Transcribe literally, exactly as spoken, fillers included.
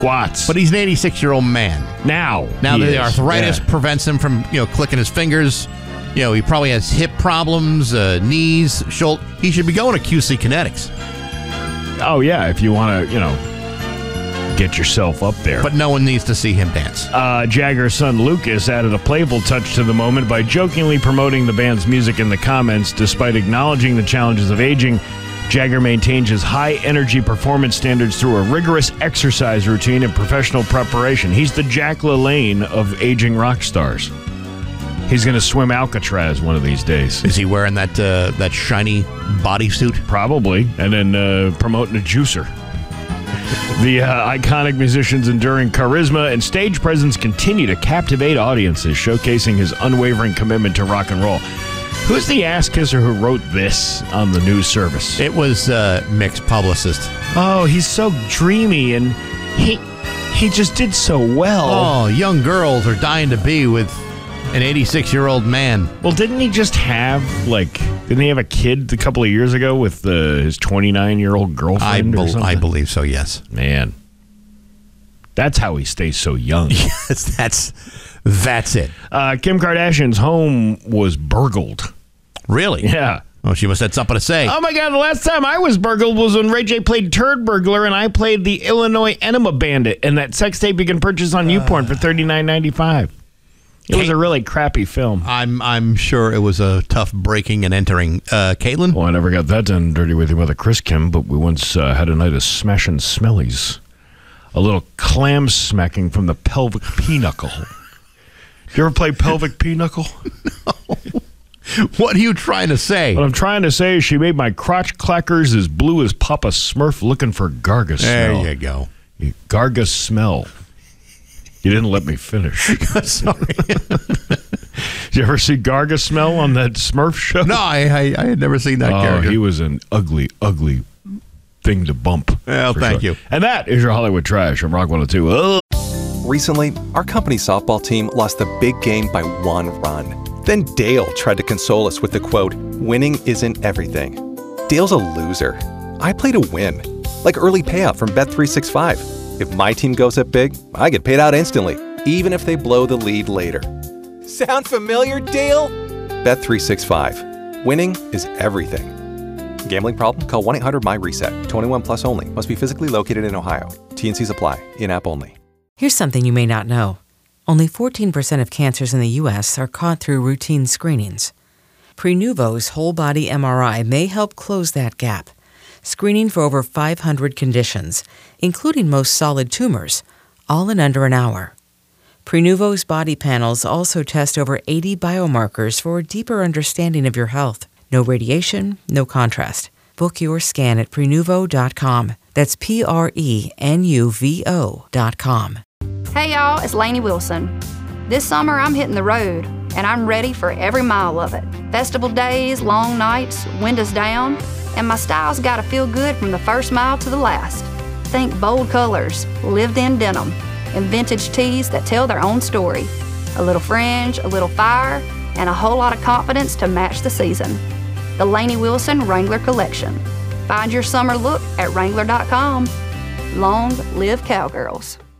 squats. But he's an eighty-six-year-old man. Now. Now he the is. arthritis Yeah. prevents him from, you know, clicking his fingers. You know, he probably has hip problems, uh, knees, shoulder. He should be going to Q C Kinetics. Oh, yeah, if you want to, you know, get yourself up there. But no one needs to see him dance. Uh, Jagger's son Lucas added a playful touch to the moment by jokingly promoting the band's music in the comments. Despite acknowledging the challenges of aging, Jagger maintains his high-energy performance standards through a rigorous exercise routine and professional preparation. He's the Jack LaLanne of aging rock stars. He's going to swim Alcatraz one of these days. Is he wearing that uh, that shiny bodysuit? Probably, and then uh, promoting a juicer. The uh, iconic musician's enduring charisma and stage presence continue to captivate audiences, showcasing his unwavering commitment to rock and roll. Who's the ass kisser who wrote this on the news service? It was uh, Mick's publicist. Oh, he's so dreamy, and he he just did so well. Oh, young girls are dying to be with an eighty-six-year-old man. Well, didn't he just have, like, didn't he have a kid a couple of years ago with uh, his twenty-nine-year-old girlfriend I, or be- something? I believe so, yes. Man, that's how he stays so young. Yes, that's, that's it. Uh, Kim Kardashian's home was burgled. Really? Yeah. Oh, she must have something to say. Oh, my God, the last time I was burgled was when Ray J played Turd Burglar and I played the Illinois Enema Bandit, and that sex tape you can purchase on YouPorn for thirty-nine ninety-five. It was a really crappy film. I'm I'm sure it was a tough breaking and entering. Uh, Caitlin? Well, I never got that done dirty with your mother, Chris Kim, but we once uh, had a night of smashing smellies. A little clam smacking from the pelvic pinochle. You ever play pelvic pinochle? No. What are you trying to say? What I'm trying to say is she made my crotch clackers as blue as Papa Smurf looking for Garga smell. There you go. Garga smell. You didn't let me finish. Sorry. Did you ever see Garga Smell on that Smurf show? No, I, I I had never seen that oh, character. He was an ugly, ugly thing to bump. Well, thank sure. you. And that is your Hollywood Trash on Rock one oh two. Oh. Recently, our company softball team lost the big game by one run. Then Dale tried to console us with the quote, "Winning isn't everything." Dale's a loser. I play to win. Like early payout from Bet three sixty-five. If my team goes up big, I get paid out instantly, even if they blow the lead later. Sound familiar, Dale? Bet three sixty-five. Winning is everything. Gambling problem? Call one eight hundred M Y reset. twenty-one plus only. Must be physically located in Ohio. T N Cs apply. In-app only. Here's something you may not know. Only fourteen percent of cancers in the U S are caught through routine screenings. Prenuvo's whole-body M R I may help close that gap, screening for over five hundred conditions, including most solid tumors, all in under an hour. Prenuvo's body panels also test over eighty biomarkers for a deeper understanding of your health. No radiation, no contrast. Book your scan at Prenuvo dot com. That's P R E N U V O dot com. Hey y'all, it's Lainey Wilson. This summer I'm hitting the road, and I'm ready for every mile of it. Festival days, long nights, windows down, and my style's gotta feel good from the first mile to the last. Think bold colors, lived-in denim, and vintage tees that tell their own story. A little fringe, a little fire, and a whole lot of confidence to match the season. The Lainey Wilson Wrangler Collection. Find your summer look at Wrangler dot com. Long live Cowgirls.